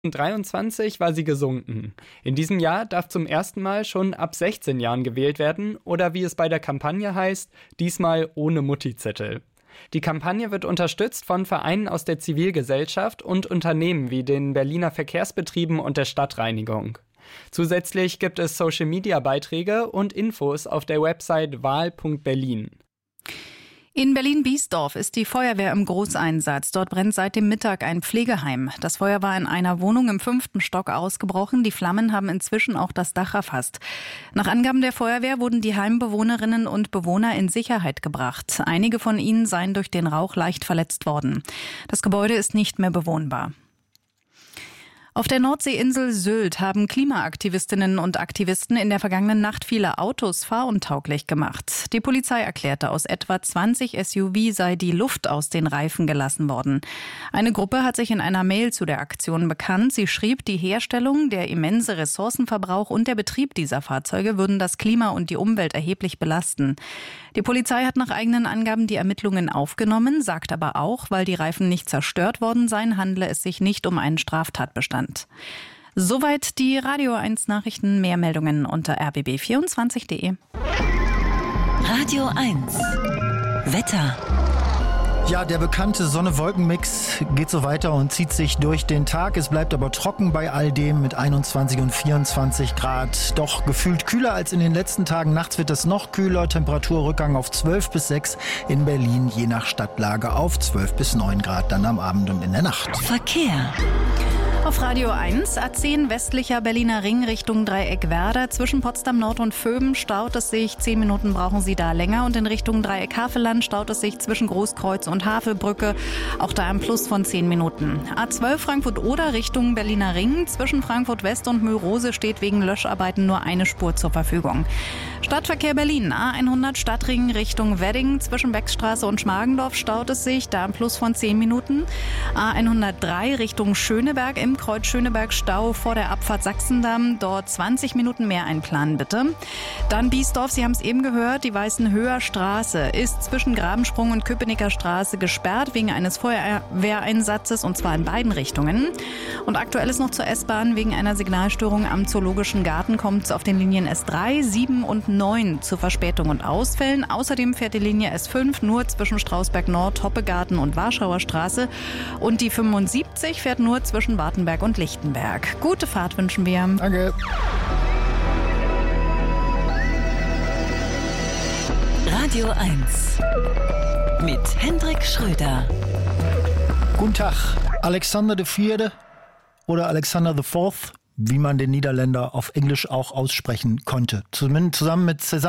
2023 war sie gesunken. In diesem Jahr darf zum ersten Mal schon ab 16 Jahren gewählt werden oder wie es bei der Kampagne heißt, diesmal ohne Mutti-Zettel. Die Kampagne wird unterstützt von Vereinen aus der Zivilgesellschaft und Unternehmen wie den Berliner Verkehrsbetrieben und der Stadtreinigung. Zusätzlich gibt es Social-Media-Beiträge und Infos auf der Website wahl.berlin. In Berlin-Biesdorf ist die Feuerwehr im Großeinsatz. Dort brennt seit dem Mittag ein Pflegeheim. Das Feuer war in einer Wohnung im 5. Stock ausgebrochen. Die Flammen haben inzwischen auch das Dach erfasst. Nach Angaben der Feuerwehr wurden die Heimbewohnerinnen und Bewohner in Sicherheit gebracht. Einige von ihnen seien durch den Rauch leicht verletzt worden. Das Gebäude ist nicht mehr bewohnbar. Auf der Nordseeinsel Sylt haben Klimaaktivistinnen und Aktivisten in der vergangenen Nacht viele Autos fahruntauglich gemacht. Die Polizei erklärte, aus etwa 20 SUV sei die Luft aus den Reifen gelassen worden. Eine Gruppe hat sich in einer Mail zu der Aktion bekannt. Sie schrieb, die Herstellung, der immense Ressourcenverbrauch und der Betrieb dieser Fahrzeuge würden das Klima und die Umwelt erheblich belasten. Die Polizei hat nach eigenen Angaben die Ermittlungen aufgenommen, sagt aber auch, weil die Reifen nicht zerstört worden seien, handle es sich nicht um einen Straftatbestand. Soweit die Radio 1 Nachrichten. Mehr Meldungen unter rbb24.de. Radio 1 Wetter. Ja, der bekannte Sonne-Wolken-Mix geht so weiter und zieht sich durch den Tag. Es bleibt aber trocken bei all dem mit 21 und 24 Grad. Doch gefühlt kühler als in den letzten Tagen. Nachts wird es noch kühler. Temperaturrückgang auf 12 bis 6 in Berlin, je nach Stadtlage auf 12 bis 9 Grad dann am Abend und in der Nacht. Verkehr. Auf Radio 1, A10 westlicher Berliner Ring Richtung Dreieck Werder. Zwischen Potsdam Nord und Vöben staut es sich. 10 Minuten brauchen Sie da länger. Und in Richtung Dreieck Havelland staut es sich zwischen Großkreuz und Havelbrücke. Auch da ein Plus von 10 Minuten. A12 Frankfurt-Oder Richtung Berliner Ring. Zwischen Frankfurt West und Mülrose steht wegen Löscharbeiten nur eine Spur zur Verfügung. Stadtverkehr Berlin, A100 Stadtring Richtung Wedding. Zwischen Beckstraße und Schmargendorf staut es sich. Da ein Plus von 10 Minuten. A103 Richtung Schöneberg im Kreuz Schöneberg-Stau vor der Abfahrt Sachsendamm. Dort 20 Minuten mehr einplanen, bitte. Dann Biesdorf, Sie haben es eben gehört, die Weißenhöher Straße ist zwischen Grabensprung und Köpenicker Straße gesperrt wegen eines Feuerwehreinsatzes und zwar in beiden Richtungen. Und aktuell ist noch zur S-Bahn wegen einer Signalstörung am Zoologischen Garten kommt es auf den Linien S3, 7 und 9 zu Verspätung und Ausfällen. Außerdem fährt die Linie S5 nur zwischen Strausberg Nord, Hoppegarten und Warschauer Straße und die 75 fährt nur zwischen Wartenberg und Lichtenberg. Gute Fahrt wünschen wir. Danke. Radio 1 mit Hendrik Schröder. Guten Tag. Alexander IV. oder Alexander IV., wie man den Niederländer auf Englisch auch aussprechen konnte. Zusammen mit Cézanne